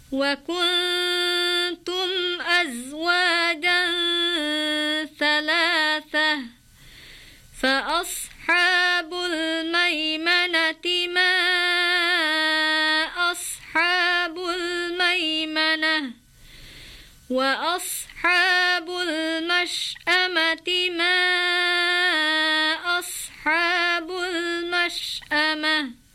وكنتم أزواجا ثلاثة فأصحاب الميمنة ما أصحاب الميمنة وأصحاب المشأمة ما أصحاب المشأمة